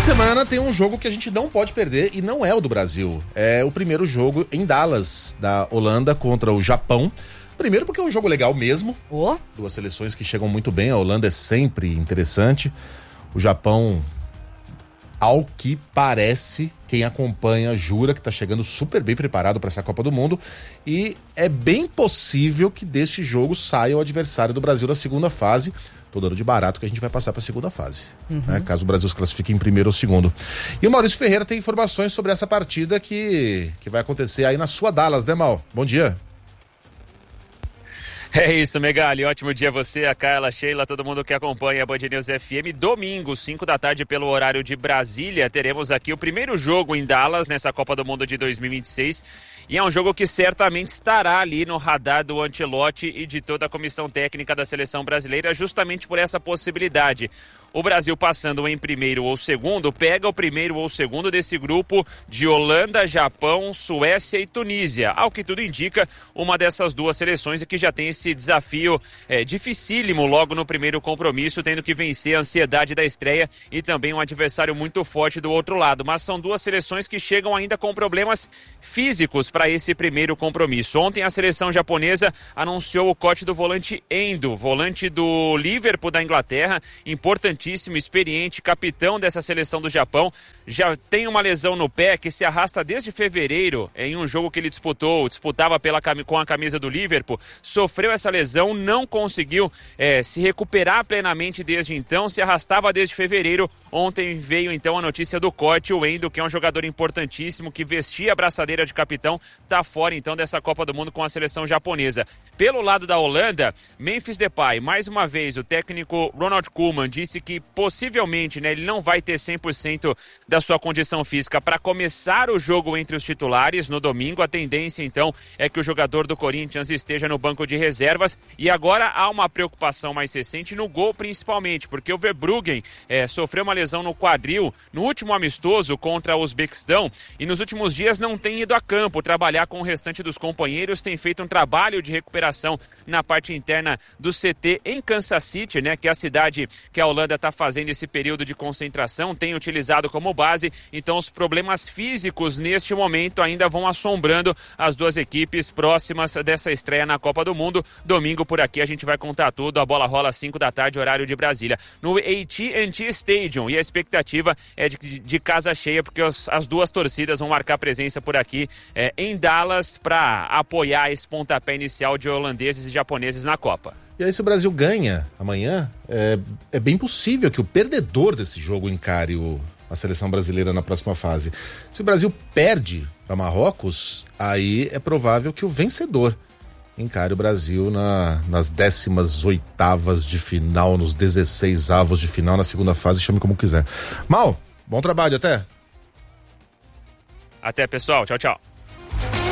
de semana tem um jogo que a gente não pode perder e não é o do Brasil. É o primeiro jogo em Dallas, da Holanda contra o Japão. Primeiro porque é um jogo legal mesmo. Duas seleções que chegam muito bem. A Holanda é sempre interessante. O Japão, ao que parece, quem acompanha jura que tá chegando super bem preparado para essa Copa do Mundo. E é bem possível que deste jogo saia o adversário do Brasil da segunda fase. Tô dando de barato que a gente vai passar para a segunda fase, né? Caso o Brasil se classifique em primeiro ou segundo. E o Maurício Ferreira tem informações sobre essa partida que vai acontecer aí na sua Dallas, né, Mal? Bom dia. É isso, Megali, ótimo dia a você, a Carla, a Sheila, todo mundo que acompanha a Band News FM. Domingo, 5 da tarde, pelo horário de Brasília, teremos aqui o primeiro jogo em Dallas, nessa Copa do Mundo de 2026. E é um jogo que certamente estará ali no radar do Ancelotti e de toda a comissão técnica da seleção brasileira, justamente por essa possibilidade. O Brasil passando em primeiro ou segundo, pega o primeiro ou segundo desse grupo de Holanda, Japão, Suécia e Tunísia. Ao que tudo indica, uma dessas duas seleções e que já tem esse desafio dificílimo logo no primeiro compromisso, tendo que vencer a ansiedade da estreia e também um adversário muito forte do outro lado. Mas são duas seleções que chegam ainda com problemas físicos para esse primeiro compromisso. Ontem a seleção japonesa anunciou o corte do volante Endo, volante do Liverpool da Inglaterra, importantíssimo, experiente, capitão dessa seleção do Japão. Já tem uma lesão no pé que se arrasta desde fevereiro em um jogo que ele disputava com a camisa do Liverpool. Sofreu essa lesão, não conseguiu se recuperar plenamente desde então, se arrastava desde fevereiro. Ontem veio então a notícia do corte. O Endo, que é um jogador importantíssimo, que vestia a braçadeira de capitão, está fora então dessa Copa do Mundo com a seleção japonesa. Pelo lado da Holanda, Memphis Depay, mais uma vez, o técnico Ronald Koeman disse que possivelmente, ele não vai ter 100% da sua condição física para começar o jogo entre os titulares no domingo. A tendência então é que o jogador do Corinthians esteja no banco de reservas. E agora há uma preocupação mais recente no gol, principalmente porque o Verbruggen sofreu uma lesão no quadril no último amistoso contra o Uzbequistão e nos últimos dias não tem ido a campo trabalhar com o restante dos companheiros, tem feito um trabalho de recuperação na parte interna do CT em Kansas City, que é a cidade que a Holanda está fazendo esse período de concentração, tem utilizado como base. Então os problemas físicos neste momento ainda vão assombrando as duas equipes próximas dessa estreia na Copa do Mundo. Domingo por aqui a gente vai contar tudo, a bola rola às 5 da tarde, horário de Brasília, no AT&T Stadium, e a expectativa é de casa cheia, porque as duas torcidas vão marcar presença por aqui em Dallas para apoiar esse pontapé inicial de holandeses e japoneses na Copa. E aí, se o Brasil ganha amanhã, é bem possível que o perdedor desse jogo encare a seleção brasileira na próxima fase. Se o Brasil perde para Marrocos, aí é provável que o vencedor encare o Brasil nas 18ª de final, nos 16avos de final, na segunda fase, chame como quiser. Mal, bom trabalho, até! Até, pessoal. Tchau, tchau.